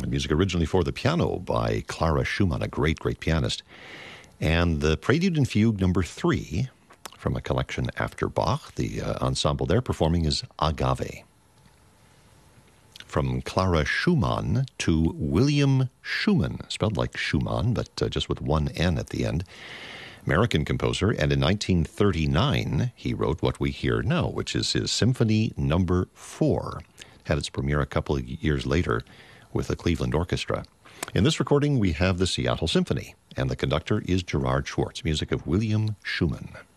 music originally for the piano by Clara Schumann, a great, great pianist. And the Prelude and Fugue number 3 from a collection after Bach. The ensemble there performing is Agave. From Clara Schumann to William Schumann, spelled like Schumann, but just with one N at the end. American composer, and in 1939 he wrote what we hear now, which is his Symphony Number 4. Had its premiere a couple of years later with the Cleveland Orchestra. In this recording we have the Seattle Symphony, and the conductor is Gerard Schwartz, music of William Schumann.